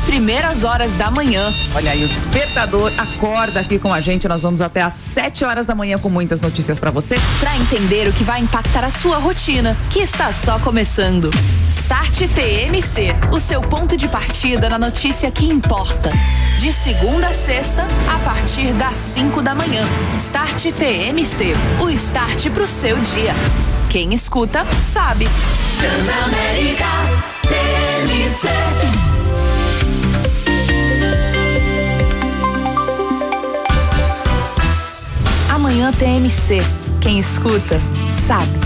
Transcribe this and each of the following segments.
primeiras horas da manhã. Olha aí, o Despertador acorda aqui com a gente. Nós vamos até às 7 horas da manhã com muitas notícias pra você. Pra entender o que vai impactar a sua rotina, que está só começando. Start TMC, o seu ponto de partida na notícia que importa. De segunda a sexta, a partir das 5 da manhã. Start TMC, o start pro seu dia. Quem escuta, sabe. Transamérica TMC. Amanhã TMC. Quem escuta, sabe.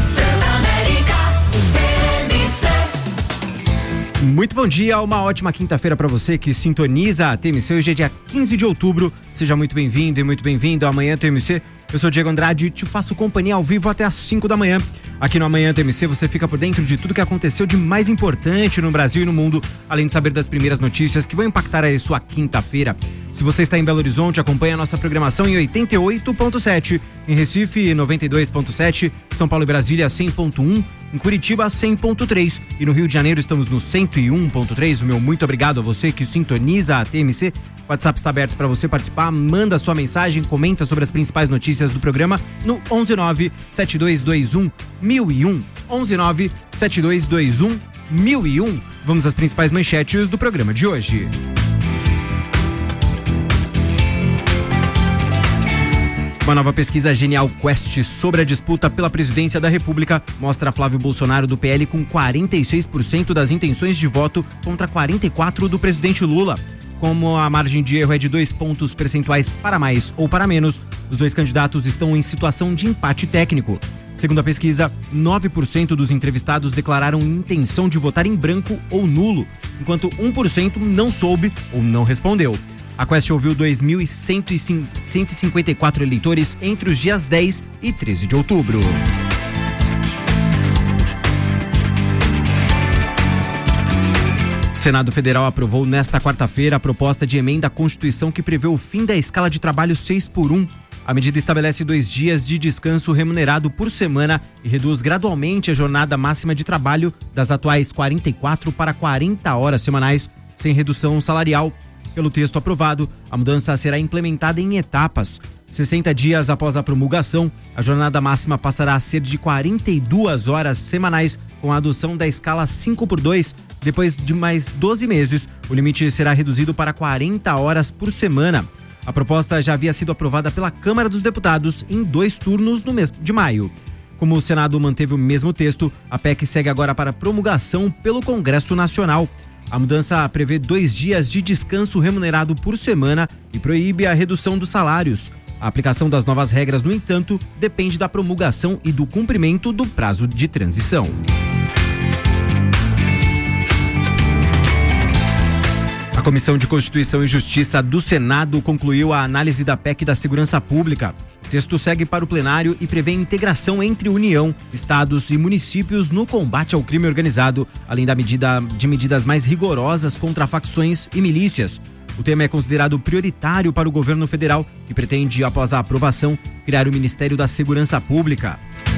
Muito bom dia, uma ótima quinta-feira para você que sintoniza a TMC. Hoje é dia 15 de outubro. Seja muito bem-vindo e muito bem-vindo ao Amanhã TMC. Eu sou Diego Andrade e te faço companhia ao vivo até às 5 da manhã. Aqui no Amanhã TMC você fica por dentro de tudo que aconteceu de mais importante no Brasil e no mundo, além de saber das primeiras notícias que vão impactar aí sua quinta-feira. Se você está em Belo Horizonte, acompanhe a nossa programação em 88.7, em Recife 92.7, São Paulo e Brasília 100.1, em Curitiba 100.3 e no Rio de Janeiro estamos no 101.3. O meu muito obrigado a você que sintoniza a TMC. O WhatsApp está aberto para você participar, manda sua mensagem, comenta sobre as principais notícias do programa no 119-7221-1001. 119-7221-1001. Vamos às principais manchetes do programa de hoje. Uma nova pesquisa Genial Quest sobre a disputa pela presidência da República mostra Flávio Bolsonaro do PL com 46% das intenções de voto contra 44% do presidente Lula. Como a margem de erro é de 2 pontos percentuais para mais ou para menos, os dois candidatos estão em situação de empate técnico. Segundo a pesquisa, 9% dos entrevistados declararam intenção de votar em branco ou nulo, enquanto 1% não soube ou não respondeu. A Quest ouviu 2.154 eleitores entre os dias 10 e 13 de outubro. O Senado Federal aprovou nesta quarta-feira a proposta de emenda à Constituição que prevê o fim da escala de trabalho 6x1. A medida estabelece 2 dias de descanso remunerado por semana e reduz gradualmente a jornada máxima de trabalho das atuais 44 para 40 horas semanais, sem redução salarial. Pelo texto aprovado, a mudança será implementada em etapas. 60 dias após a promulgação, a jornada máxima passará a ser de 42 horas semanais, com a adoção da escala 5x2. Depois de mais 12 meses, o limite será reduzido para 40 horas por semana. A proposta já havia sido aprovada pela Câmara dos Deputados em 2 turnos no mês de maio. Como o Senado manteve o mesmo texto, a PEC segue agora para promulgação pelo Congresso Nacional. A mudança prevê 2 dias de descanso remunerado por semana e proíbe a redução dos salários. A aplicação das novas regras, no entanto, depende da promulgação e do cumprimento do prazo de transição. A Comissão de Constituição e Justiça do Senado concluiu a análise da PEC da Segurança Pública. O texto segue para o plenário e prevê integração entre União, estados e municípios no combate ao crime organizado, além de medidas mais rigorosas contra facções e milícias. O tema é considerado prioritário para o governo federal, que pretende, após a aprovação, criar o Ministério da Segurança Pública.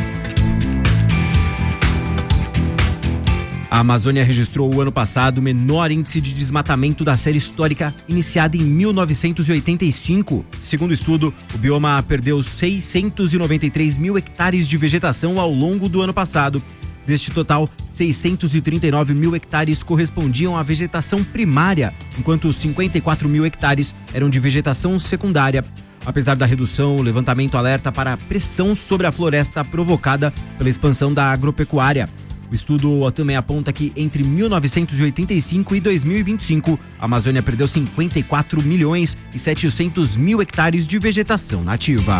A Amazônia registrou o ano passado o menor índice de desmatamento da série histórica iniciada em 1985. Segundo o estudo, o bioma perdeu 693 mil hectares de vegetação ao longo do ano passado. Deste total, 639 mil hectares correspondiam à vegetação primária, enquanto 54 mil hectares eram de vegetação secundária. Apesar da redução, o levantamento alerta para a pressão sobre a floresta provocada pela expansão da agropecuária. O estudo também aponta que entre 1985 e 2025, a Amazônia perdeu 54 milhões e 700 mil hectares de vegetação nativa.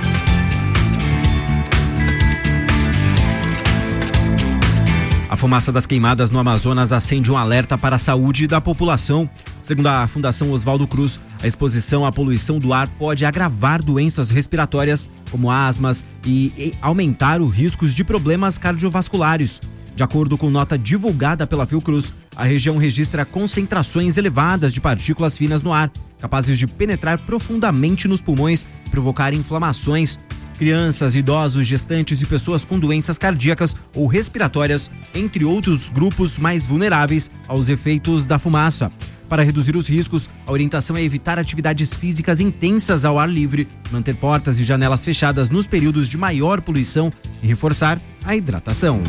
A fumaça das queimadas no Amazonas acende um alerta para a saúde da população. Segundo a Fundação Oswaldo Cruz, a exposição à poluição do ar pode agravar doenças respiratórias, como asmas, e aumentar os riscos de problemas cardiovasculares. De acordo com nota divulgada pela Fiocruz, a região registra concentrações elevadas de partículas finas no ar, capazes de penetrar profundamente nos pulmões e provocar inflamações. Crianças, idosos, gestantes e pessoas com doenças cardíacas ou respiratórias, entre outros grupos mais vulneráveis aos efeitos da fumaça. Para reduzir os riscos, a orientação é evitar atividades físicas intensas ao ar livre, manter portas e janelas fechadas nos períodos de maior poluição e reforçar a hidratação.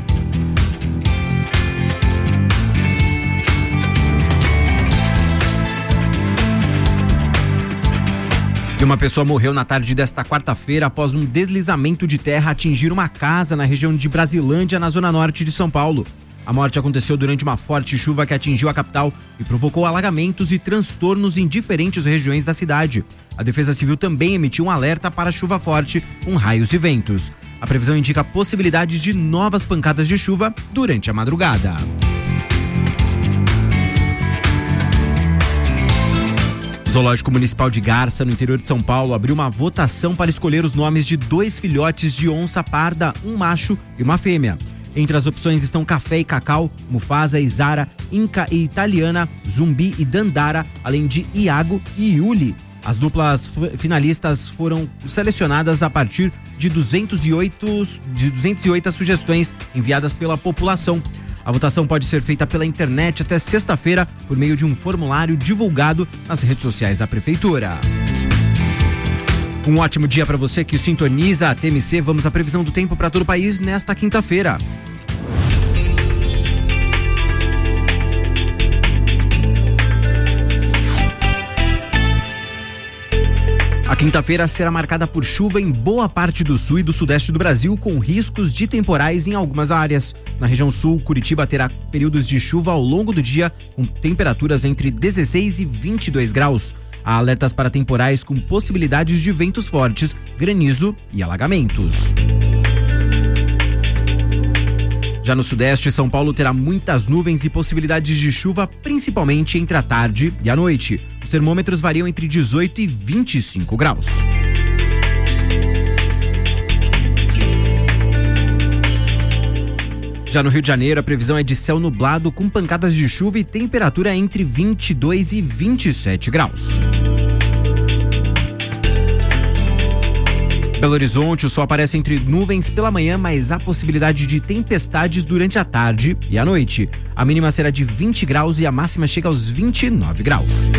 E uma pessoa morreu na tarde desta quarta-feira após um deslizamento de terra atingir uma casa na região de Brasilândia, na zona norte de São Paulo. A morte aconteceu durante uma forte chuva que atingiu a capital e provocou alagamentos e transtornos em diferentes regiões da cidade. A Defesa Civil também emitiu um alerta para chuva forte com raios e ventos. A previsão indica possibilidades de novas pancadas de chuva durante a madrugada. O Zoológico Municipal de Garça, no interior de São Paulo, abriu uma votação para escolher os nomes de 2 filhotes de onça parda, um macho e uma fêmea. Entre as opções estão Café e Cacau, Mufasa e Zara, Inca e Italiana, Zumbi e Dandara, além de Iago e Yuli. As duplas finalistas foram selecionadas a partir de 208 sugestões enviadas pela população. A votação pode ser feita pela internet até sexta-feira por meio de um formulário divulgado nas redes sociais da Prefeitura. Um ótimo dia para você que sintoniza a TMC. Vamos à previsão do tempo para todo o país nesta quinta-feira. A quinta-feira será marcada por chuva em boa parte do sul e do sudeste do Brasil, com riscos de temporais em algumas áreas. Na região sul, Curitiba terá períodos de chuva ao longo do dia, com temperaturas entre 16 e 22 graus. Há alertas para temporais com possibilidades de ventos fortes, granizo e alagamentos. Já no sudeste, São Paulo terá muitas nuvens e possibilidades de chuva, principalmente entre a tarde e a noite. Os termômetros variam entre 18 e 25 graus. Já no Rio de Janeiro, a previsão é de céu nublado com pancadas de chuva e temperatura entre 22 e 27 graus. Belo Horizonte, o sol aparece entre nuvens pela manhã, mas há possibilidade de tempestades durante a tarde e a noite. A mínima será de 20 graus e a máxima chega aos 29 graus.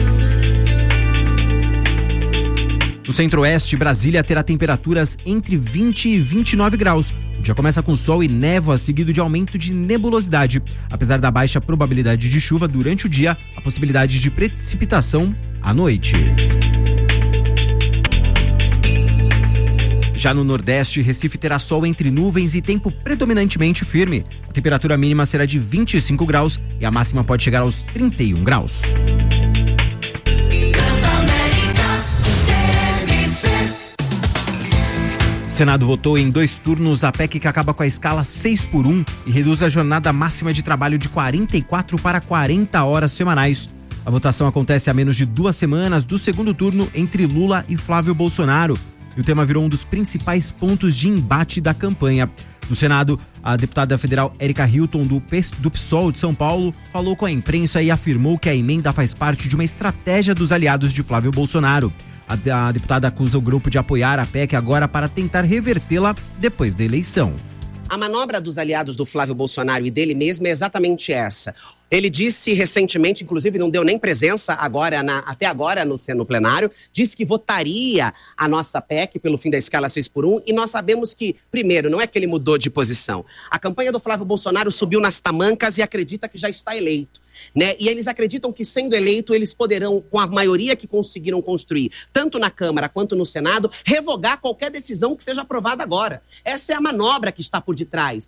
No centro-oeste, Brasília terá temperaturas entre 20 e 29 graus. O dia começa com sol e névoa, seguido de aumento de nebulosidade. Apesar da baixa probabilidade de chuva durante o dia, a possibilidade de precipitação à noite. Já no Nordeste, Recife terá sol entre nuvens e tempo predominantemente firme. A temperatura mínima será de 25 graus e a máxima pode chegar aos 31 graus. O Senado votou em 2 turnos a PEC que acaba com a escala 6x1 e reduz a jornada máxima de trabalho de 44 para 40 horas semanais. A votação acontece a menos de 2 semanas do segundo turno entre Lula e Flávio Bolsonaro. E o tema virou um dos principais pontos de embate da campanha. No Senado, a deputada federal Érica Hilton, do PSOL de São Paulo, falou com a imprensa e afirmou que a emenda faz parte de uma estratégia dos aliados de Flávio Bolsonaro. A deputada acusa o grupo de apoiar a PEC agora para tentar revertê-la depois da eleição. A manobra dos aliados do Flávio Bolsonaro e dele mesmo é exatamente essa. Ele disse recentemente, inclusive não deu nem presença até agora no plenário, disse que votaria a nossa PEC pelo fim da escala 6x1 e nós sabemos que, primeiro, não é que ele mudou de posição. A campanha do Flávio Bolsonaro subiu nas tamancas e acredita que já está eleito. Né? E eles acreditam que, sendo eleito, eles poderão, com a maioria que conseguiram construir, tanto na Câmara quanto no Senado, revogar qualquer decisão que seja aprovada agora. Essa é a manobra que está por detrás.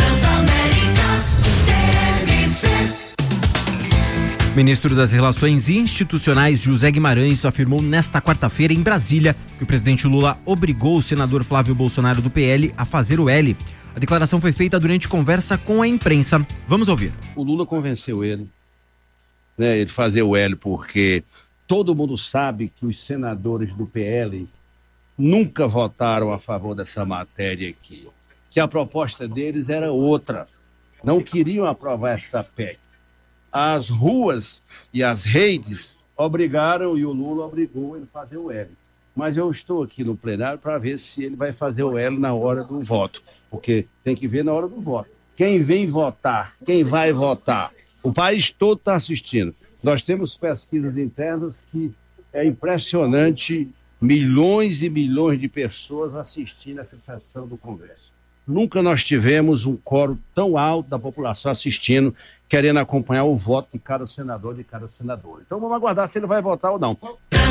O ministro das Relações Institucionais, José Guimarães, afirmou nesta quarta-feira em Brasília que o presidente Lula obrigou o senador Flávio Bolsonaro do PL a fazer o L. A declaração foi feita durante conversa com a imprensa. Vamos ouvir. O Lula convenceu ele, né, ele fazer o L, porque todo mundo sabe que os senadores do PL nunca votaram a favor dessa matéria aqui, que a proposta deles era outra, não queriam aprovar essa PEC. As ruas e as redes obrigaram e o Lula obrigou ele a fazer o L. Mas eu estou aqui no plenário para ver se ele vai fazer o L na hora do voto, porque tem que ver na hora do voto. Quem vem votar, quem vai votar, O país todo está assistindo. Nós temos pesquisas internas que é impressionante, milhões e milhões de pessoas assistindo essa sessão do Congresso. Nunca nós tivemos um quórum tão alto da população assistindo, querendo acompanhar o voto de cada senador, de cada senadora. Então vamos aguardar se ele vai votar ou não.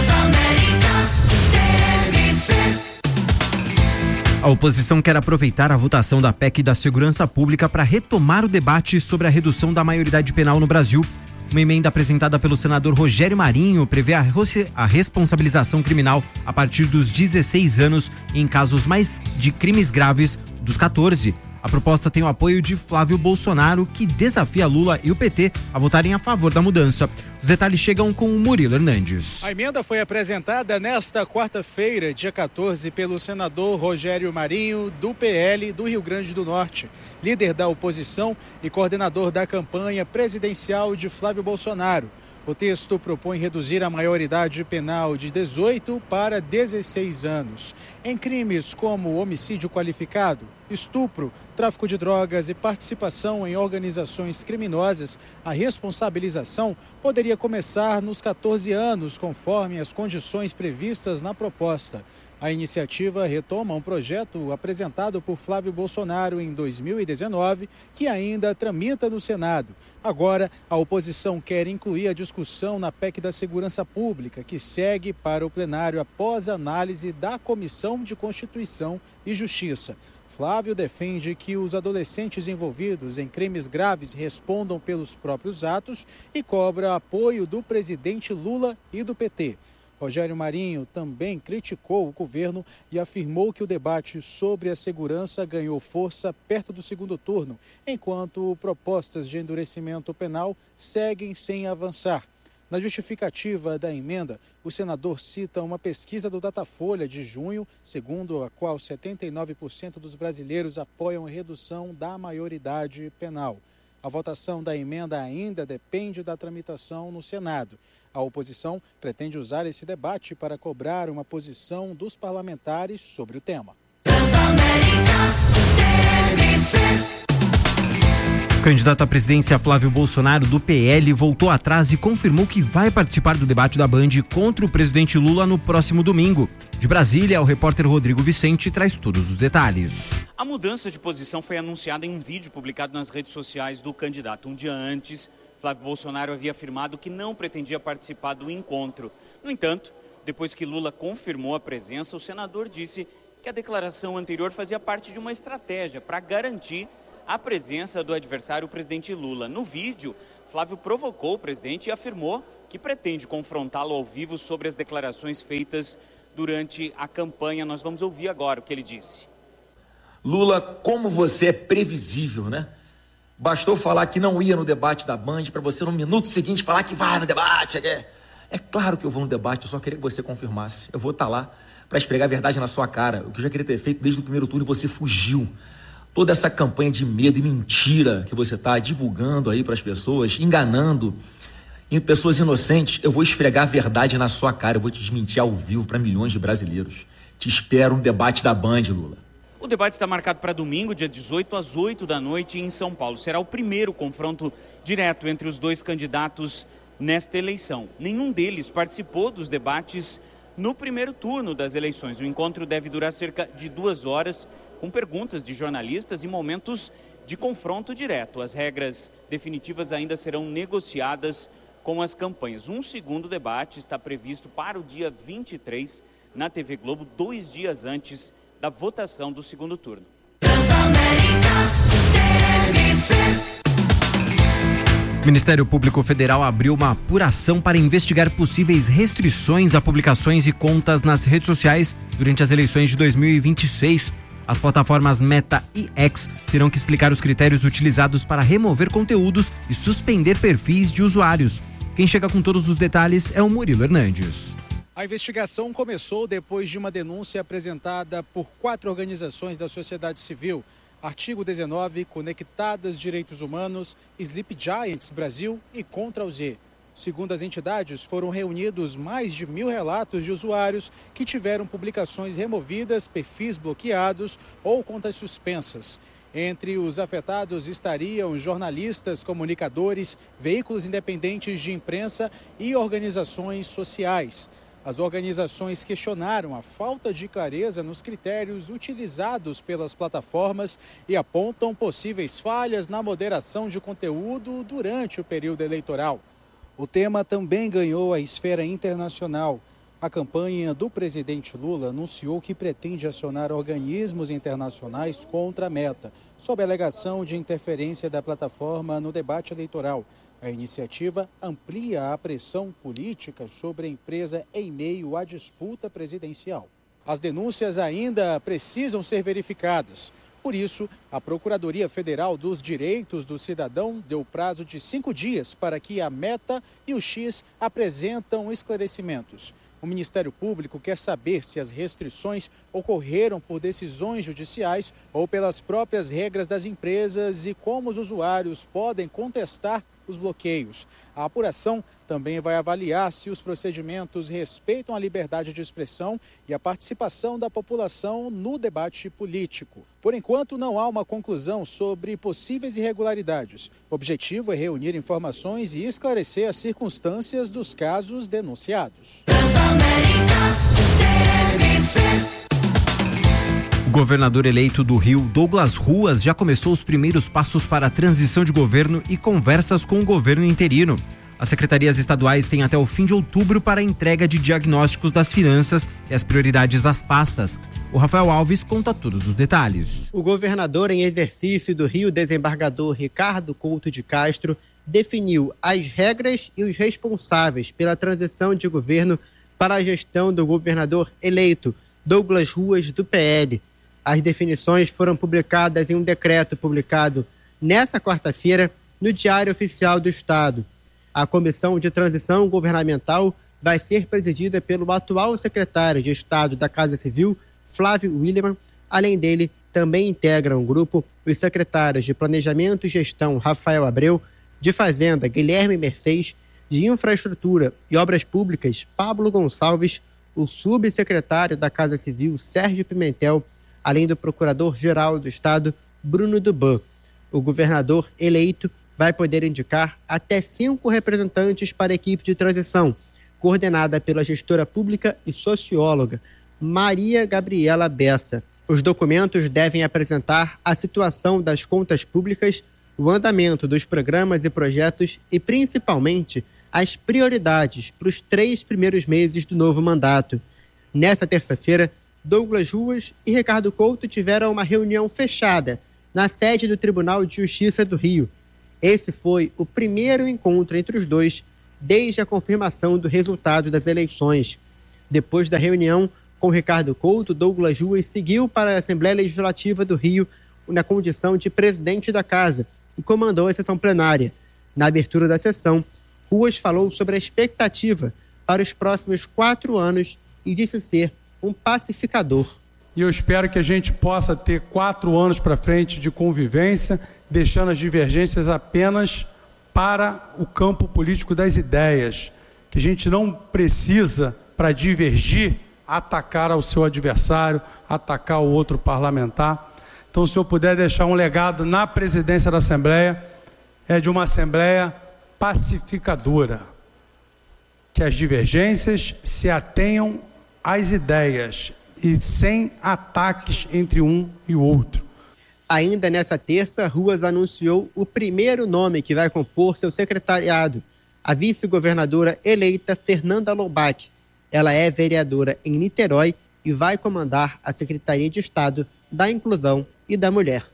A oposição quer aproveitar a votação da PEC da Segurança Pública para retomar o debate sobre a redução da maioridade penal no Brasil. Uma emenda apresentada pelo senador Rogério Marinho prevê a responsabilização criminal a partir dos 16 anos em casos mais de crimes graves dos 14. A proposta tem o apoio de Flávio Bolsonaro, que desafia Lula e o PT a votarem a favor da mudança. Os detalhes chegam com o Murilo Hernandes. A emenda foi apresentada nesta quarta-feira, dia 14, pelo senador Rogério Marinho, do PL do Rio Grande do Norte, líder da oposição e coordenador da campanha presidencial de Flávio Bolsonaro. O texto propõe reduzir a maioridade penal de 18 para 16 anos. Em crimes como homicídio qualificado, estupro, tráfico de drogas e participação em organizações criminosas, a responsabilização poderia começar nos 14 anos, conforme as condições previstas na proposta. A iniciativa retoma um projeto apresentado por Flávio Bolsonaro em 2019, que ainda tramita no Senado. Agora, a oposição quer incluir a discussão na PEC da Segurança Pública, que segue para o plenário após a análise da Comissão de Constituição e Justiça. Flávio defende que os adolescentes envolvidos em crimes graves respondam pelos próprios atos e cobra apoio do presidente Lula e do PT. Rogério Marinho também criticou o governo e afirmou que o debate sobre a segurança ganhou força perto do segundo turno, enquanto propostas de endurecimento penal seguem sem avançar. Na justificativa da emenda, o senador cita uma pesquisa do Datafolha de junho, segundo a qual 79% dos brasileiros apoiam a redução da maioridade penal. A votação da emenda ainda depende da tramitação no Senado. A oposição pretende usar esse debate para cobrar uma posição dos parlamentares sobre o tema. O candidato à presidência Flávio Bolsonaro, do PL, voltou atrás e confirmou que vai participar do debate da Band contra o presidente Lula no próximo domingo. De Brasília, o repórter Rodrigo Vicente traz todos os detalhes. A mudança de posição foi anunciada em um vídeo publicado nas redes sociais do candidato. Um dia antes, Flávio Bolsonaro havia afirmado que não pretendia participar do encontro. No entanto, depois que Lula confirmou a presença, o senador disse que a declaração anterior fazia parte de uma estratégia para garantir a presença do adversário, o presidente Lula. No vídeo, Flávio provocou o presidente e afirmou que pretende confrontá-lo ao vivo sobre as declarações feitas durante a campanha. Nós vamos ouvir agora o que ele disse. Lula, como você é previsível, né? Bastou falar que não ia no debate da Band para você no minuto seguinte falar que vai no debate. É claro que eu vou no debate, eu só queria que você confirmasse. Eu vou estar lá para esfregar a verdade na sua cara. O que eu já queria ter feito desde o primeiro turno e você fugiu. Toda essa campanha de medo e mentira que você está divulgando aí para as pessoas, enganando em pessoas inocentes, eu vou esfregar a verdade na sua cara, eu vou te desmentir ao vivo para milhões de brasileiros. Te espero no debate da Band, Lula. O debate está marcado para domingo, dia 18, às 8 da noite, em São Paulo. Será o primeiro confronto direto entre os dois candidatos nesta eleição. Nenhum deles participou dos debates no primeiro turno das eleições. O encontro deve durar cerca de 2 horas, com perguntas de jornalistas e momentos de confronto direto. As regras definitivas ainda serão negociadas com as campanhas. Um segundo debate está previsto para o dia 23 na TV Globo, 2 dias antes da votação do segundo turno. O Ministério Público Federal abriu uma apuração para investigar possíveis restrições a publicações e contas nas redes sociais durante as eleições de 2026. As plataformas Meta e X terão que explicar os critérios utilizados para remover conteúdos e suspender perfis de usuários. Quem chega com todos os detalhes é o Murilo Hernandes. A investigação começou depois de uma denúncia apresentada por 4 organizações da sociedade civil. Artigo 19, Conectadas Direitos Humanos, Sleep Giants Brasil e Contra o Z. Segundo as entidades, foram reunidos mais de 1.000 relatos de usuários que tiveram publicações removidas, perfis bloqueados ou contas suspensas. Entre os afetados estariam jornalistas, comunicadores, veículos independentes de imprensa e organizações sociais. As organizações questionaram a falta de clareza nos critérios utilizados pelas plataformas e apontam possíveis falhas na moderação de conteúdo durante o período eleitoral. O tema também ganhou a esfera internacional. A campanha do presidente Lula anunciou que pretende acionar organismos internacionais contra a Meta, sob a alegação de interferência da plataforma no debate eleitoral. A iniciativa amplia a pressão política sobre a empresa em meio à disputa presidencial. As denúncias ainda precisam ser verificadas. Por isso, a Procuradoria Federal dos Direitos do Cidadão deu prazo de 5 dias para que a Meta e o X apresentam esclarecimentos. O Ministério Público quer saber se as restrições ocorreram por decisões judiciais ou pelas próprias regras das empresas e como os usuários podem contestar os bloqueios. A apuração também vai avaliar se os procedimentos respeitam a liberdade de expressão e a participação da população no debate político. Por enquanto, não há uma conclusão sobre possíveis irregularidades. O objetivo é reunir informações e esclarecer as circunstâncias dos casos denunciados. O governador eleito do Rio, Douglas Ruas, já começou os primeiros passos para a transição de governo e conversas com o governo interino. As secretarias estaduais têm até o fim de outubro para a entrega de diagnósticos das finanças e as prioridades das pastas. O Rafael Alves conta todos os detalhes. O governador em exercício do Rio, desembargador Ricardo Couto de Castro, definiu as regras e os responsáveis pela transição de governo para a gestão do governador eleito, Douglas Ruas, do PL. As definições foram publicadas em um decreto publicado nesta quarta-feira no Diário Oficial do Estado. A Comissão de Transição Governamental vai ser presidida pelo atual secretário de Estado da Casa Civil, Flávio Williman. Além dele, também integram o grupo os secretários de Planejamento e Gestão, Rafael Abreu, de Fazenda, Guilherme Mercedes, de Infraestrutura e Obras Públicas, Pablo Gonçalves, o subsecretário da Casa Civil, Sérgio Pimentel, além do Procurador-Geral do Estado, Bruno Duban. O governador eleito vai poder indicar até 5 representantes para a equipe de transição, coordenada pela gestora pública e socióloga Maria Gabriela Bessa. Os documentos devem apresentar a situação das contas públicas, o andamento dos programas e projetos e, principalmente, as prioridades para os 3 primeiros meses do novo mandato. Nessa terça-feira, Douglas Ruas e Ricardo Couto tiveram uma reunião fechada na sede do Tribunal de Justiça do Rio. Esse foi o primeiro encontro entre os dois desde a confirmação do resultado das eleições. Depois da reunião com Ricardo Couto, Douglas Ruas seguiu para a Assembleia Legislativa do Rio na condição de presidente da casa e comandou a sessão plenária. Na abertura da sessão, Ruas falou sobre a expectativa para os próximos 4 anos e disse ser um pacificador. E eu espero que a gente possa ter 4 anos para frente de convivência, deixando as divergências apenas para o campo político das ideias. Que a gente não precisa, para divergir, atacar ao seu adversário, atacar o outro parlamentar. Então, se eu puder deixar um legado na presidência da Assembleia, é de uma Assembleia pacificadora. Que as divergências se atenham às ideias e sem ataques entre um e o outro. Ainda nessa terça, Ruas anunciou o primeiro nome que vai compor seu secretariado, a vice-governadora eleita Fernanda Loubach. Ela é vereadora em Niterói e vai comandar a Secretaria de Estado da Inclusão e da Mulher.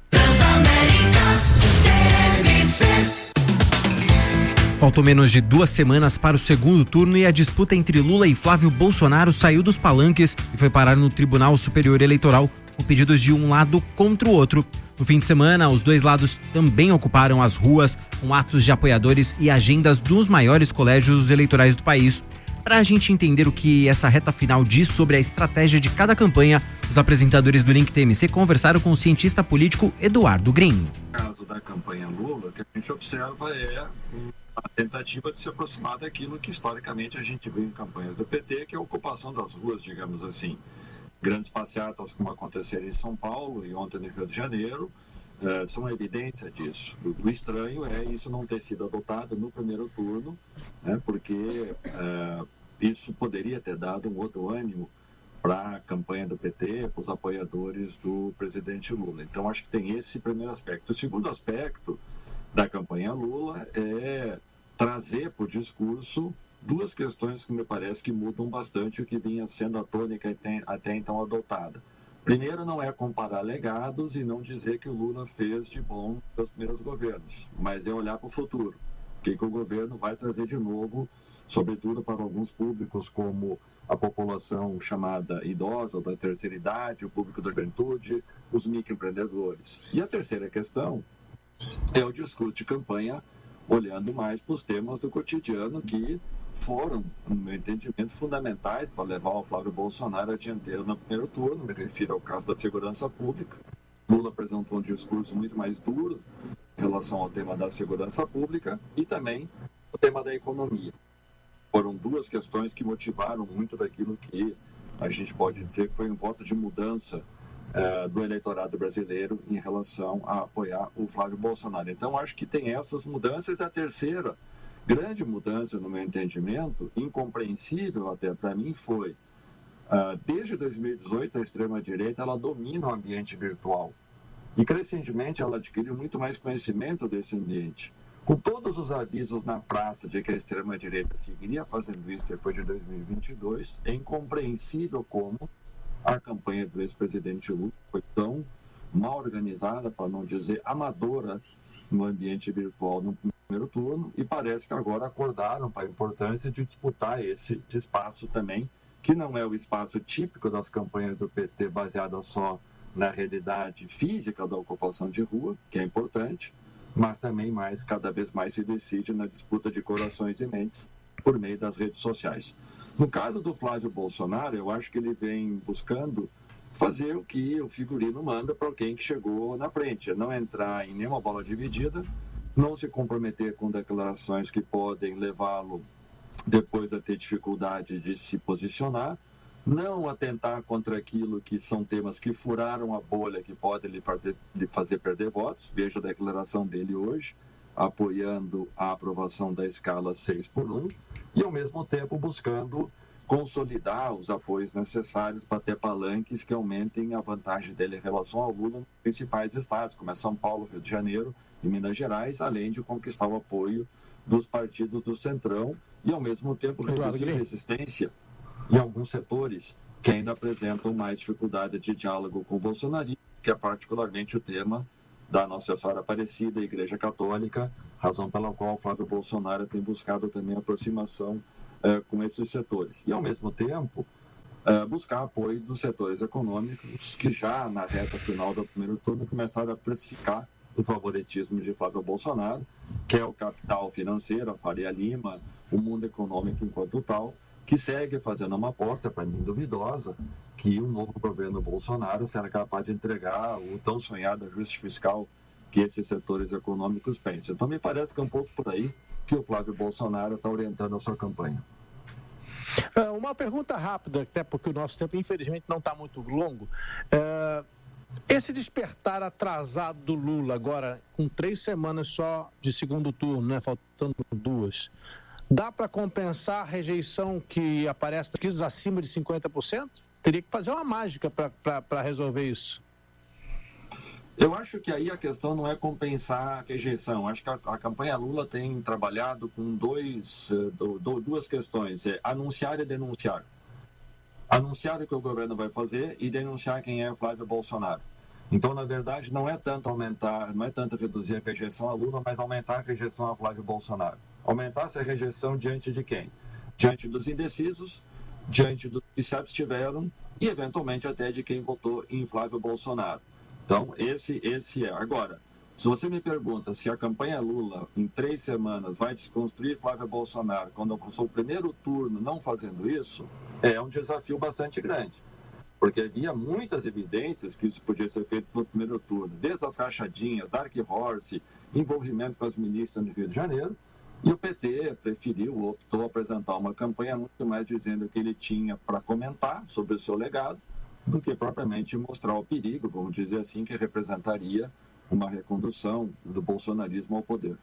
Faltam menos de 2 semanas para o segundo turno e a disputa entre Lula e Flávio Bolsonaro saiu dos palanques e foi parar no Tribunal Superior Eleitoral com pedidos de um lado contra o outro. No fim de semana, os 2 lados também ocuparam as ruas com atos de apoiadores e agendas dos maiores colégios eleitorais do país. Para a gente entender o que essa reta final diz sobre a estratégia de cada campanha, os apresentadores do Link TMC conversaram com o cientista político Eduardo Green. No caso da campanha Lula, o que a gente observa é a tentativa de se aproximar daquilo que historicamente a gente viu em campanhas do PT, que é a ocupação das ruas, digamos assim. Grandes passeatas como aconteceram em São Paulo e ontem no Rio de Janeiro, são evidência disso. O estranho é isso não ter sido adotado no primeiro turno, né, porque isso poderia ter dado um outro ânimo para a campanha do PT, para os apoiadores do presidente Lula. Então, acho que tem esse primeiro aspecto. O segundo aspecto da campanha Lula é trazer para o discurso duas questões que me parece que mudam bastante o que vinha sendo a tônica até então adotada. Primeiro, não é comparar legados e não dizer que o Lula fez de bom nos primeiros governos, mas é olhar para o futuro. O que o governo vai trazer de novo, sobretudo para alguns públicos como a população chamada idosa ou da terceira idade, o público da juventude, os microempreendedores. E a terceira questão é o discurso de campanha olhando mais para os temas do cotidiano que foram, no meu entendimento, fundamentais para levar o Flávio Bolsonaro à dianteira no primeiro turno. Me refiro ao caso da segurança pública. Lula apresentou um discurso muito mais duro em relação ao tema da segurança pública e também o tema da economia. Foram duas questões que motivaram muito daquilo que a gente pode dizer que foi um voto de mudança do eleitorado brasileiro em relação a apoiar o Flávio Bolsonaro. Então, acho que tem essas mudanças. A terceira grande mudança, no meu entendimento, incompreensível até para mim, foi desde 2018 a extrema-direita ela domina o ambiente virtual e crescentemente ela adquiriu muito mais conhecimento desse ambiente. Com todos os avisos na praça de que a extrema-direita seguiria fazendo isso depois de 2022, é incompreensível como a campanha do ex-presidente Lula foi tão mal organizada, para não dizer amadora, no ambiente virtual no primeiro turno, e parece que agora acordaram para a importância de disputar esse espaço também, que não é o espaço típico das campanhas do PT baseada só na realidade física da ocupação de rua, que é importante, mas também cada vez mais se decide na disputa de corações e mentes por meio das redes sociais. No caso do Flávio Bolsonaro, eu acho que ele vem buscando fazer o que o figurino manda para alguém que chegou na frente, é não entrar em nenhuma bola dividida, não se comprometer com declarações que podem levá-lo depois a ter dificuldade de se posicionar, não atentar contra aquilo que são temas que furaram a bolha, que podem lhe fazer perder votos. Veja a declaração dele hoje, apoiando a aprovação da escala 6x1, e ao mesmo tempo buscando consolidar os apoios necessários para ter palanques que aumentem a vantagem dele em relação ao Lula nos principais estados, como é São Paulo, Rio de Janeiro e Minas Gerais, além de conquistar o apoio dos partidos do Centrão e, ao mesmo tempo, reduzir a resistência em alguns setores que ainda apresentam mais dificuldade de diálogo com o bolsonarismo, que é particularmente o tema da Nossa Senhora Aparecida, a Igreja Católica, razão pela qual o Flávio Bolsonaro tem buscado também aproximação com esses setores. E, ao mesmo tempo, buscar apoio dos setores econômicos que já, na reta final do primeiro turno, começaram a precificar o favoritismo de Flávio Bolsonaro, que é o capital financeiro, a Faria Lima, o mundo econômico enquanto tal, que segue fazendo uma aposta, para mim duvidosa, que o novo governo Bolsonaro será capaz de entregar o tão sonhado ajuste fiscal que esses setores econômicos pensam. Então, me parece que é um pouco por aí que o Flávio Bolsonaro está orientando a sua campanha. Uma pergunta rápida, até porque o nosso tempo, infelizmente, não está muito longo. Esse despertar atrasado do Lula, agora com 3 semanas só de segundo turno, né, faltando 2, dá para compensar a rejeição que aparece aqui acima de 50%? Teria que fazer uma mágica para resolver isso. Eu acho que aí a questão não é compensar a rejeição. Acho que a campanha Lula tem trabalhado com duas questões, anunciar e denunciar. Anunciar o que o governo vai fazer e denunciar quem é Flávio Bolsonaro. Então, na verdade, não é tanto reduzir a rejeição a Lula, mas aumentar a rejeição a Flávio Bolsonaro. Aumentar essa rejeição diante de quem? Diante dos indecisos, diante dos que se abstiveram e, eventualmente, até de quem votou em Flávio Bolsonaro. Então, esse é. Agora, se você me pergunta se a campanha Lula, em 3 semanas, vai desconstruir Flávio Bolsonaro quando alcançou o primeiro turno não fazendo isso, é um desafio bastante grande. Porque havia muitas evidências que isso podia ser feito no primeiro turno, desde as rachadinhas, Dark Horse, envolvimento com as ministras do Rio de Janeiro, e o PT optou apresentar uma campanha muito mais dizendo que ele tinha para comentar sobre o seu legado, do que propriamente mostrar o perigo, vamos dizer assim, que representaria uma recondução do bolsonarismo ao poder.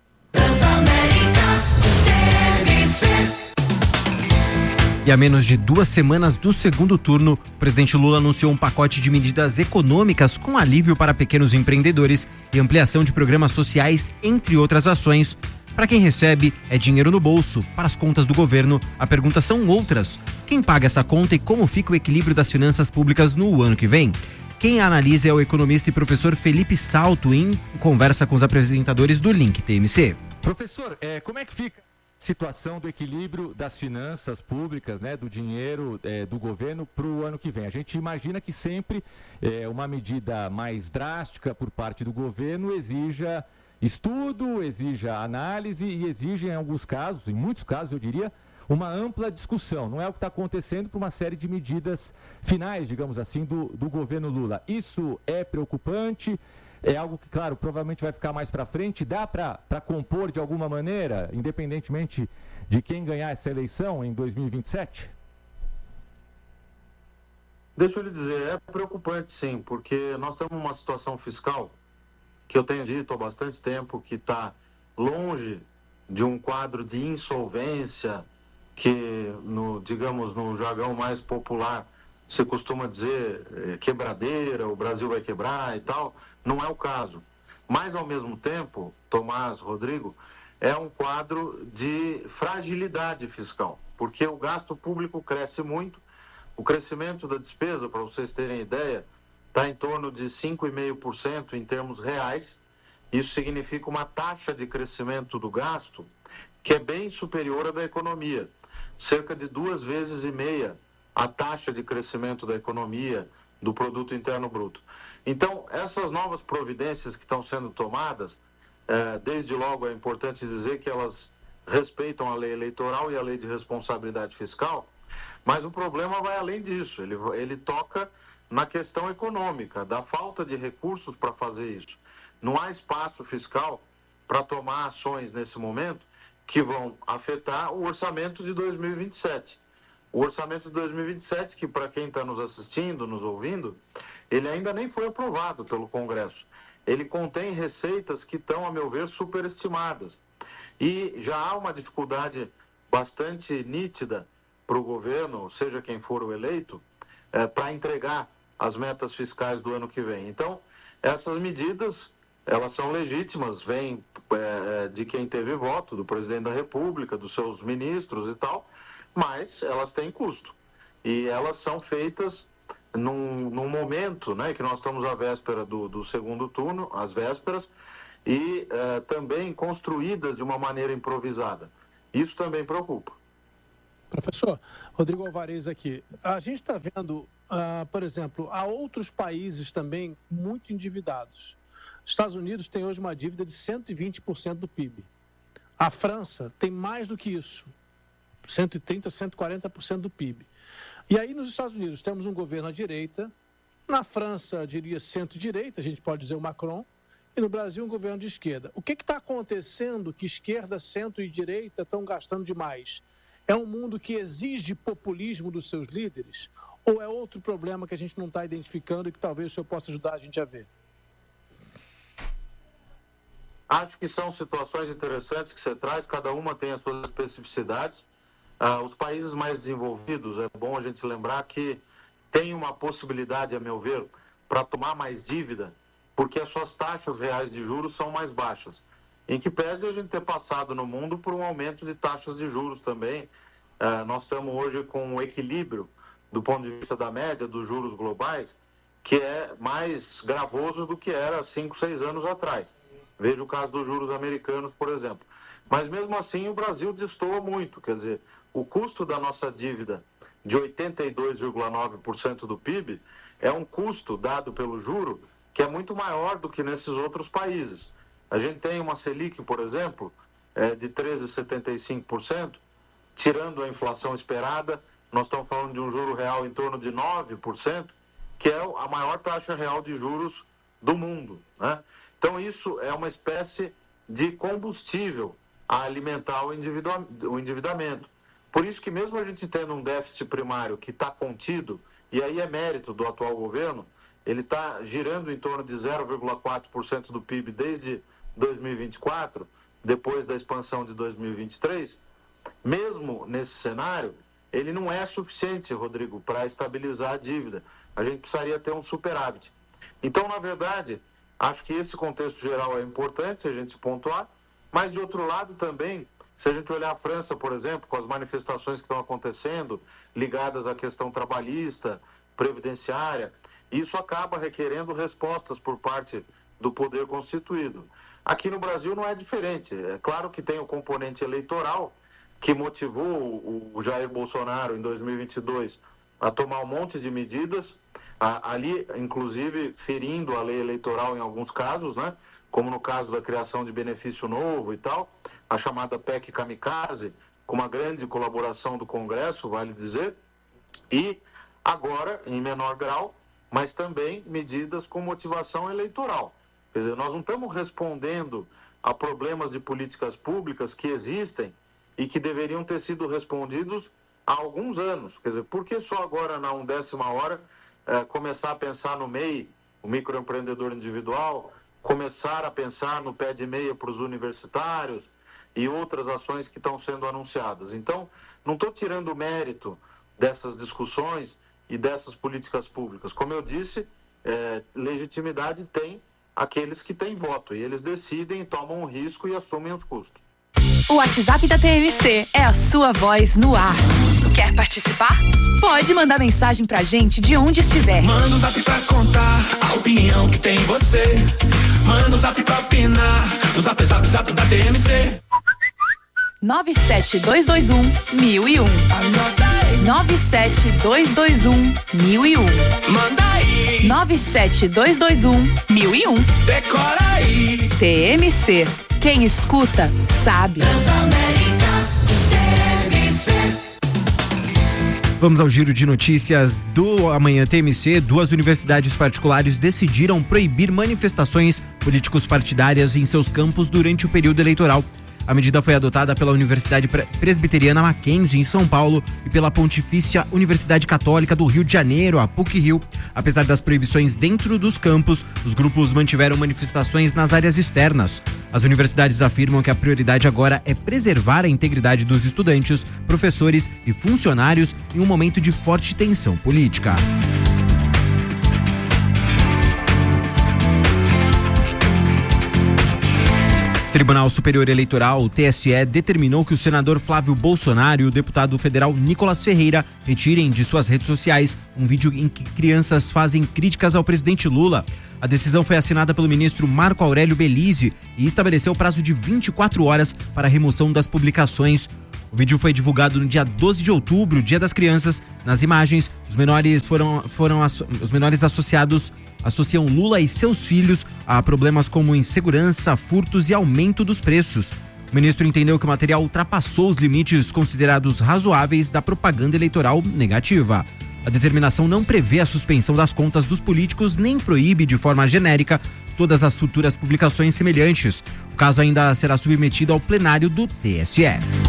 E a menos de 2 semanas do segundo turno, o presidente Lula anunciou um pacote de medidas econômicas com alívio para pequenos empreendedores e ampliação de programas sociais, entre outras ações. Para quem recebe, é dinheiro no bolso. Para as contas do governo, a pergunta são outras. Quem paga essa conta e como fica o equilíbrio das finanças públicas no ano que vem? Quem analisa é o economista e professor Felipe Salto, em conversa com os apresentadores do Link TMC. Professor, como é que fica a situação do equilíbrio das finanças públicas, né, do dinheiro do governo para o ano que vem? A gente imagina que sempre uma medida mais drástica por parte do governo exija estudo, exija análise e exige, em alguns casos, em muitos casos, eu diria, uma ampla discussão. Não é o que está acontecendo por uma série de medidas finais, digamos assim, do governo Lula. Isso é preocupante? É algo que, claro, provavelmente vai ficar mais para frente. Dá para compor de alguma maneira, independentemente de quem ganhar essa eleição em 2027? Deixa eu lhe dizer, é preocupante sim, porque nós temos uma situação fiscal que eu tenho dito há bastante tempo que está longe de um quadro de insolvência que, digamos, no jargão mais popular, se costuma dizer quebradeira, o Brasil vai quebrar e tal. Não é o caso. Mas, ao mesmo tempo, Tomás, Rodrigo, é um quadro de fragilidade fiscal, porque o gasto público cresce muito, o crescimento da despesa, para vocês terem ideia, está em torno de 5,5% em termos reais. Isso significa uma taxa de crescimento do gasto que é bem superior à da economia, cerca de 2,5 vezes a taxa de crescimento da economia, do produto interno bruto. Então, essas novas providências que estão sendo tomadas, desde logo é importante dizer que elas respeitam a lei eleitoral e a lei de responsabilidade fiscal, mas o problema vai além disso, ele toca na questão econômica, da falta de recursos para fazer isso. Não há espaço fiscal para tomar ações nesse momento que vão afetar o orçamento de 2027. O orçamento de 2027, que para quem está nos assistindo, nos ouvindo, ele ainda nem foi aprovado pelo Congresso. Ele contém receitas que estão, a meu ver, superestimadas. E já há uma dificuldade bastante nítida para o governo, seja quem for o eleito, para entregar as metas fiscais do ano que vem. Então, essas medidas, elas são legítimas, vêm de quem teve voto, do presidente da República, dos seus ministros e tal, mas elas têm custo. E elas são feitas num momento, né, que nós estamos à véspera do segundo turno, às vésperas, e também construídas de uma maneira improvisada. Isso também preocupa. Professor, Rodrigo Alvarez aqui. A gente está vendo, por exemplo, há outros países também muito endividados. Os Estados Unidos têm hoje uma dívida de 120% do PIB. A França tem mais do que isso, 130%, 140% do PIB. E aí nos Estados Unidos temos um governo à direita, na França, eu diria centro-direita, a gente pode dizer o Macron, e no Brasil um governo de esquerda. O que está acontecendo que esquerda, centro e direita estão gastando demais? É um mundo que exige populismo dos seus líderes? Ou é outro problema que a gente não está identificando e que talvez o senhor possa ajudar a gente a ver? Acho que são situações interessantes que você traz, cada uma tem as suas especificidades. Os países mais desenvolvidos, é bom a gente lembrar que tem uma possibilidade, a meu ver, para tomar mais dívida, porque as suas taxas reais de juros são mais baixas. Em que pese a gente ter passado no mundo por um aumento de taxas de juros também. Nós estamos hoje com um equilíbrio do ponto de vista da média dos juros globais, que é mais gravoso do que era 5, 6 anos atrás. Veja o caso dos juros americanos, por exemplo. Mas mesmo assim o Brasil destoa muito, quer dizer, o custo da nossa dívida de 82,9% do PIB é um custo dado pelo juro que é muito maior do que nesses outros países. A gente tem uma Selic, por exemplo, de 13,75%, tirando a inflação esperada, nós estamos falando de um juro real em torno de 9%, que é a maior taxa real de juros do mundo, né? Então isso é uma espécie de combustível a alimentar o endividamento. Por isso que mesmo a gente tendo um déficit primário que está contido, e aí é mérito do atual governo, ele está girando em torno de 0,4% do PIB desde 2024, depois da expansão de 2023, mesmo nesse cenário, ele não é suficiente, Rodrigo, para estabilizar a dívida. A gente precisaria ter um superávit. Então, na verdade, acho que esse contexto geral é importante a gente pontuar, mas, de outro lado, também, se a gente olhar a França, por exemplo, com as manifestações que estão acontecendo, ligadas à questão trabalhista, previdenciária, isso acaba requerendo respostas por parte do poder constituído. Aqui no Brasil não é diferente. É claro que tem o componente eleitoral que motivou o Jair Bolsonaro, em 2022, a tomar um monte de medidas, ali, inclusive, ferindo a lei eleitoral em alguns casos, né? Como no caso da criação de benefício novo e tal, a chamada PEC Kamikaze, com uma grande colaboração do Congresso, vale dizer, e agora, em menor grau, mas também medidas com motivação eleitoral. Quer dizer, nós não estamos respondendo a problemas de políticas públicas que existem e que deveriam ter sido respondidos há alguns anos. Quer dizer, por que só agora, na 1ª hora, começar a pensar no MEI, o microempreendedor individual, começar a pensar no pé de meia para os universitários e outras ações que estão sendo anunciadas? Então, não estou tirando o mérito dessas discussões e dessas políticas públicas. Como eu disse, legitimidade tem aqueles que têm voto, e eles decidem, tomam um risco e assumem os custos. O WhatsApp da TMC é a sua voz no ar. Quer participar? Pode mandar mensagem pra gente de onde estiver. Manda um zap pra contar a opinião que tem você. Manda um zap pra opinar no zap da TMC. 97221-1001. 97221-1001. Manda aí. 97221-1001. Decora aí. TMC. Quem escuta, sabe. Vamos ao giro de notícias do Amanhã TMC. 2 universidades particulares decidiram proibir manifestações políticos partidárias em seus campos durante o período eleitoral. A medida foi adotada pela Universidade Presbiteriana Mackenzie, em São Paulo, e pela Pontifícia Universidade Católica do Rio de Janeiro, a PUC-Rio. Apesar das proibições dentro dos campos, os grupos mantiveram manifestações nas áreas externas. As universidades afirmam que a prioridade agora é preservar a integridade dos estudantes, professores e funcionários em um momento de forte tensão política. O Tribunal Superior Eleitoral, o TSE, determinou que o senador Flávio Bolsonaro e o deputado federal Nicolas Ferreira retirem de suas redes sociais um vídeo em que crianças fazem críticas ao presidente Lula. A decisão foi assinada pelo ministro Marco Aurélio Belize e estabeleceu o prazo de 24 horas para a remoção das publicações. O vídeo foi divulgado no dia 12 de outubro, Dia das Crianças. Nas imagens, os menores associam Lula e seus filhos a problemas como insegurança, furtos e aumento dos preços. O ministro entendeu que o material ultrapassou os limites considerados razoáveis da propaganda eleitoral negativa. A determinação não prevê a suspensão das contas dos políticos nem proíbe de forma genérica todas as futuras publicações semelhantes. O caso ainda será submetido ao plenário do TSE.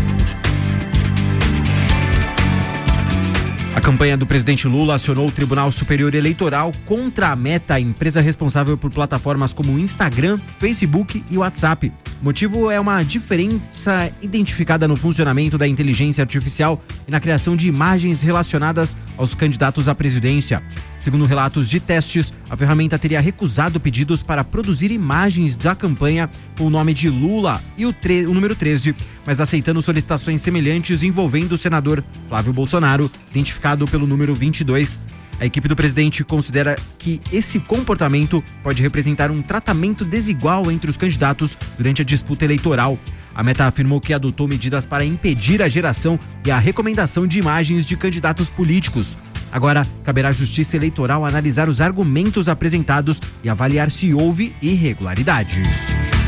A campanha do presidente Lula acionou o Tribunal Superior Eleitoral contra a Meta, empresa responsável por plataformas como Instagram, Facebook e WhatsApp. O motivo é uma diferença identificada no funcionamento da inteligência artificial e na criação de imagens relacionadas aos candidatos à presidência. Segundo relatos de testes, a ferramenta teria recusado pedidos para produzir imagens da campanha com o nome de Lula e o número 13, mas aceitando solicitações semelhantes envolvendo o senador Flávio Bolsonaro, identificado pelo número 22. A equipe do presidente considera que esse comportamento pode representar um tratamento desigual entre os candidatos durante a disputa eleitoral. A Meta afirmou que adotou medidas para impedir a geração e a recomendação de imagens de candidatos políticos. Agora, caberá à Justiça Eleitoral analisar os argumentos apresentados e avaliar se houve irregularidades.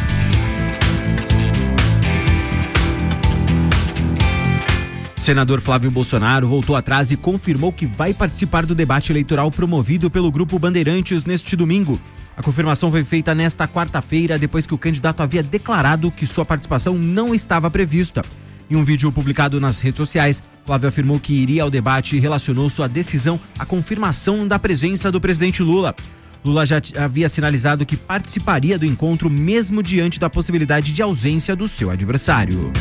O senador Flávio Bolsonaro voltou atrás e confirmou que vai participar do debate eleitoral promovido pelo Grupo Bandeirantes neste domingo. A confirmação foi feita nesta quarta-feira, depois que o candidato havia declarado que sua participação não estava prevista. Em um vídeo publicado nas redes sociais, Flávio afirmou que iria ao debate e relacionou sua decisão à confirmação da presença do presidente Lula. Lula já havia sinalizado que participaria do encontro mesmo diante da possibilidade de ausência do seu adversário.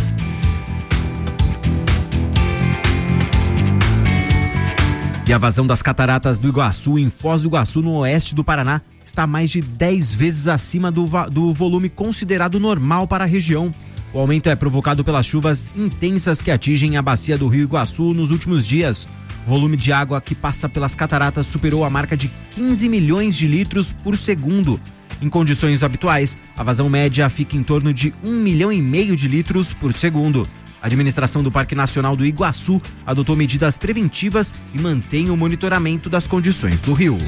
E a vazão das cataratas do Iguaçu, em Foz do Iguaçu, no oeste do Paraná, está mais de 10 vezes acima do volume considerado normal para a região. O aumento é provocado pelas chuvas intensas que atingem a bacia do Rio Iguaçu nos últimos dias. O volume de água que passa pelas cataratas superou a marca de 15 milhões de litros por segundo. Em condições habituais, a vazão média fica em torno de 1,5 milhão de litros por segundo. A administração do Parque Nacional do Iguaçu adotou medidas preventivas e mantém o monitoramento das condições do rio.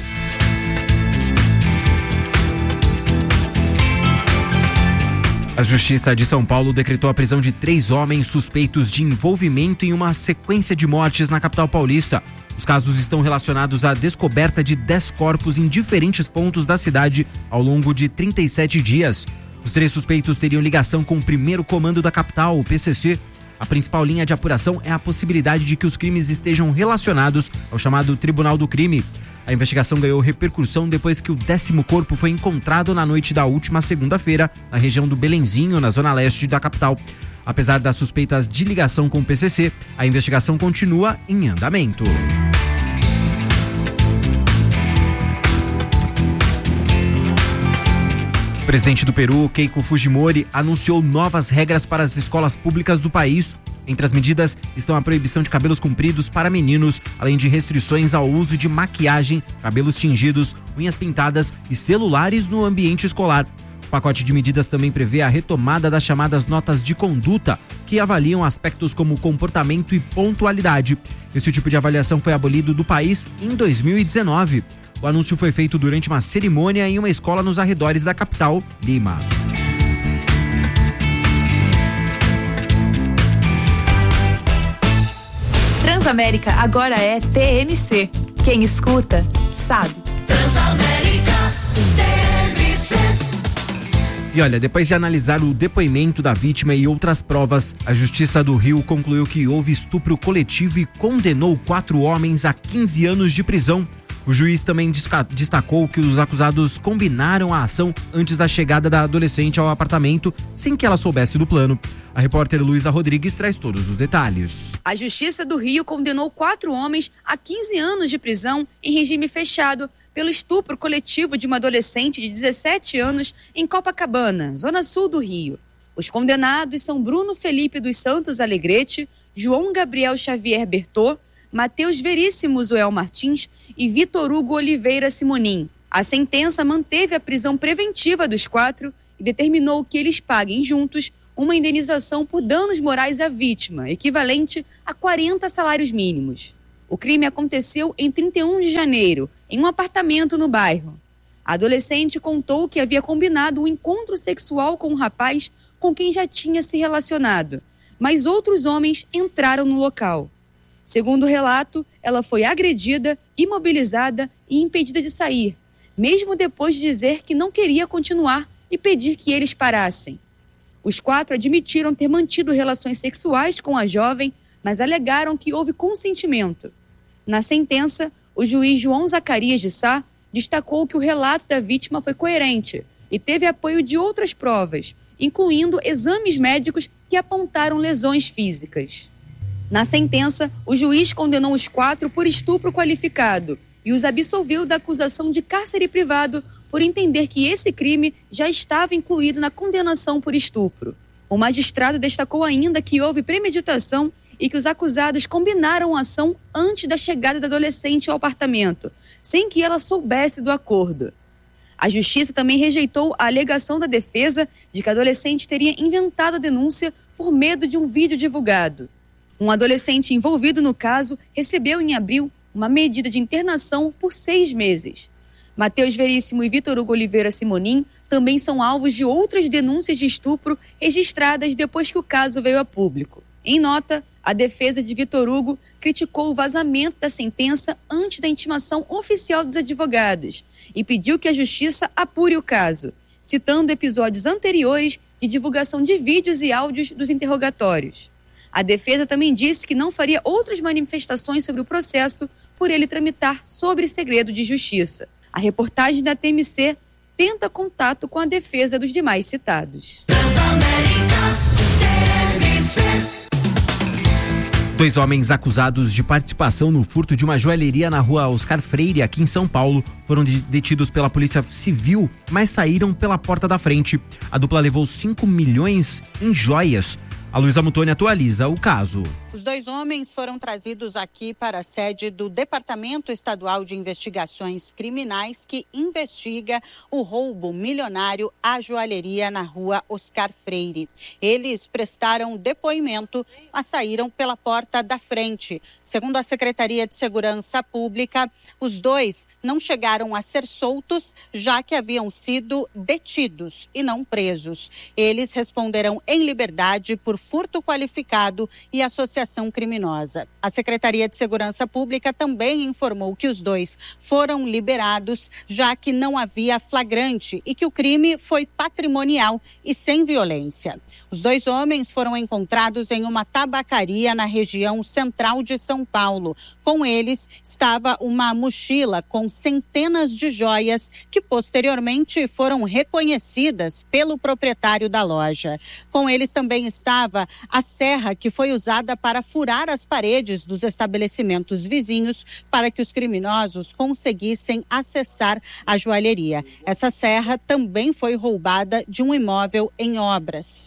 A Justiça de São Paulo decretou a prisão de 3 homens suspeitos de envolvimento em uma sequência de mortes na capital paulista. Os casos estão relacionados à descoberta de 10 corpos em diferentes pontos da cidade ao longo de 37 dias. Os 3 suspeitos teriam ligação com o primeiro comando da capital, o PCC. A principal linha de apuração é a possibilidade de que os crimes estejam relacionados ao chamado Tribunal do Crime. A investigação ganhou repercussão depois que o 10º corpo foi encontrado na noite da última segunda-feira, na região do Belenzinho, na zona leste da capital. Apesar das suspeitas de ligação com o PCC, a investigação continua em andamento. O presidente do Peru, Keiko Fujimori, anunciou novas regras para as escolas públicas do país. Entre as medidas estão a proibição de cabelos compridos para meninos, além de restrições ao uso de maquiagem, cabelos tingidos, unhas pintadas e celulares no ambiente escolar. O pacote de medidas também prevê a retomada das chamadas notas de conduta, que avaliam aspectos como comportamento e pontualidade. Esse tipo de avaliação foi abolido do país em 2019. O anúncio foi feito durante uma cerimônia em uma escola nos arredores da capital, Lima. Transamérica agora é TMC. Quem escuta, sabe. Transamérica, TMC. E olha, depois de analisar o depoimento da vítima e outras provas, a Justiça do Rio concluiu que houve estupro coletivo e condenou 4 homens a 15 anos de prisão. O juiz também destacou que os acusados combinaram a ação antes da chegada da adolescente ao apartamento, sem que ela soubesse do plano. A repórter Luísa Rodrigues traz todos os detalhes. A Justiça do Rio condenou 4 homens a 15 anos de prisão em regime fechado pelo estupro coletivo de uma adolescente de 17 anos em Copacabana, zona sul do Rio. Os condenados são Bruno Felipe dos Santos Alegrete, João Gabriel Xavier Bertô, Matheus Veríssimo Zoel Martins e Vitor Hugo Oliveira Simonim. A sentença manteve a prisão preventiva dos 4 e determinou que eles paguem juntos uma indenização por danos morais à vítima, equivalente a 40 salários mínimos. O crime aconteceu em 31 de janeiro, em um apartamento no bairro. A adolescente contou que havia combinado um encontro sexual com um rapaz com quem já tinha se relacionado, mas outros homens entraram no local. Segundo o relato, ela foi agredida, imobilizada e impedida de sair, mesmo depois de dizer que não queria continuar e pedir que eles parassem. Os 4 admitiram ter mantido relações sexuais com a jovem, mas alegaram que houve consentimento. Na sentença, o juiz João Zacarias de Sá destacou que o relato da vítima foi coerente e teve apoio de outras provas, incluindo exames médicos que apontaram lesões físicas. Na sentença, o juiz condenou os 4 por estupro qualificado e os absolveu da acusação de cárcere privado por entender que esse crime já estava incluído na condenação por estupro. O magistrado destacou ainda que houve premeditação e que os acusados combinaram a ação antes da chegada da adolescente ao apartamento, sem que ela soubesse do acordo. A Justiça também rejeitou a alegação da defesa de que a adolescente teria inventado a denúncia por medo de um vídeo divulgado. Um adolescente envolvido no caso recebeu em abril uma medida de internação por 6 meses. Matheus Veríssimo e Vitor Hugo Oliveira Simonim também são alvos de outras denúncias de estupro registradas depois que o caso veio a público. Em nota, a defesa de Vitor Hugo criticou o vazamento da sentença antes da intimação oficial dos advogados e pediu que a Justiça apure o caso, citando episódios anteriores de divulgação de vídeos e áudios dos interrogatórios. A defesa também disse que não faria outras manifestações sobre o processo por ele tramitar sob segredo de justiça. A reportagem da TMC tenta contato com a defesa dos demais citados. 2 homens acusados de participação no furto de uma joalheria na rua Oscar Freire, aqui em São Paulo, foram detidos pela Polícia Civil, mas saíram pela porta da frente. A dupla levou 5 milhões em joias. A Luísa Mutoni atualiza o caso. Os 2 homens foram trazidos aqui para a sede do Departamento Estadual de Investigações Criminais, que investiga o roubo milionário à joalheria na rua Oscar Freire. Eles prestaram depoimento, mas saíram pela porta da frente. Segundo a Secretaria de Segurança Pública, os 2 não chegaram a ser soltos, já que haviam sido detidos e não presos. Eles responderão em liberdade por furto qualificado e associação criminosa. A Secretaria de Segurança Pública também informou que os 2 foram liberados, já que não havia flagrante e que o crime foi patrimonial e sem violência. Os 2 homens foram encontrados em uma tabacaria na região central de São Paulo. Com eles estava uma mochila com centenas de joias que posteriormente foram reconhecidas pelo proprietário da loja. Com eles também estava a serra que foi usada para furar as paredes dos estabelecimentos vizinhos para que os criminosos conseguissem acessar a joalheria. Essa serra também foi roubada de um imóvel em obras.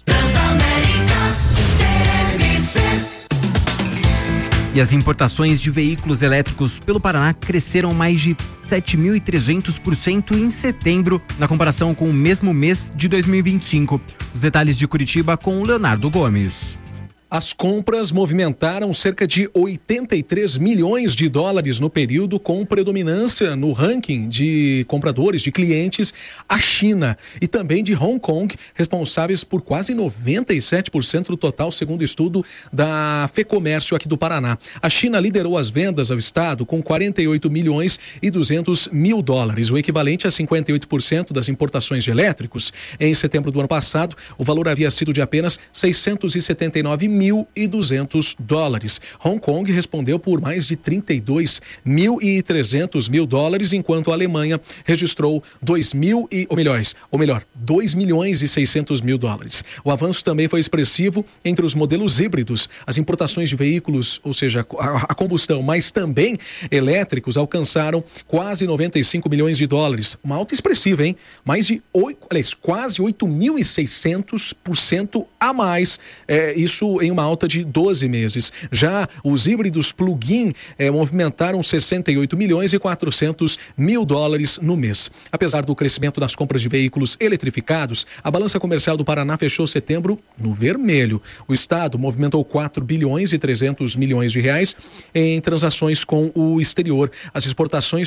E as importações de veículos elétricos pelo Paraná cresceram mais de 7.300% em setembro, na comparação com o mesmo mês de 2025. Os detalhes de Curitiba com o Leonardo Gomes. As compras movimentaram cerca de 83 milhões de dólares no período, com predominância no ranking de compradores, de clientes, a China e também de Hong Kong, responsáveis por quase 97% do total, segundo estudo da FEComércio aqui do Paraná. A China liderou as vendas ao estado com 48 milhões e 200 mil dólares, o equivalente a 58% das importações de elétricos. Em setembro do ano passado, o valor havia sido de apenas 679.200 dólares. Hong Kong respondeu por mais de 32.300 mil dólares, enquanto a Alemanha registrou 2 milhões e 600 mil dólares. O avanço também foi expressivo entre os modelos híbridos. As importações de veículos, ou seja, a combustão, mas também elétricos, alcançaram quase 95 milhões de dólares. Uma alta expressiva, hein? Quase 8.600% a mais. Isso em uma alta de 12 meses. Já os híbridos plug-in movimentaram 68 milhões e 400 mil dólares no mês. Apesar do crescimento das compras de veículos eletrificados, a balança comercial do Paraná fechou setembro no vermelho. O estado movimentou 4 bilhões e 300 milhões de reais em transações com o exterior. As exportações